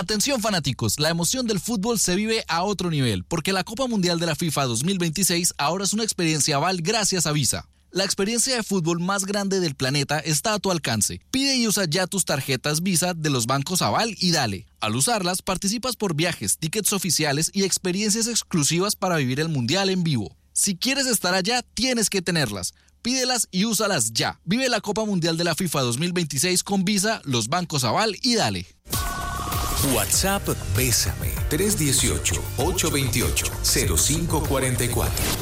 Atención fanáticos, la emoción del fútbol se vive a otro nivel, porque la Copa Mundial de la FIFA 2026 ahora es una experiencia Aval gracias a Visa. La experiencia de fútbol más grande del planeta está a tu alcance. Pide y usa ya tus tarjetas Visa de los bancos Aval y Dale. Al usarlas, participas por viajes, tickets oficiales y experiencias exclusivas para vivir el Mundial en vivo. Si quieres estar allá, tienes que tenerlas. Pídelas y úsalas ya. Vive la Copa Mundial de la FIFA 2026 con Visa, los bancos Aval y Dale. WhatsApp Bésame 318-828-0544.